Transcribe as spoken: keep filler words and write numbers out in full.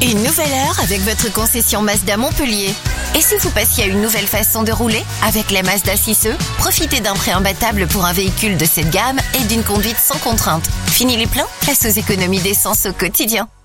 Une nouvelle heure avec votre concession Mazda Montpellier. Et si vous passiez à une nouvelle façon de rouler? Avec la Mazda six e, profitez d'un prêt imbattable pour un véhicule de cette gamme et d'une conduite sans contrainte. Fini les pleins? Place aux économies d'essence au quotidien.